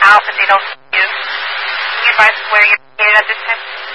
out, but they don't see you. Can you advise where you're located at this time?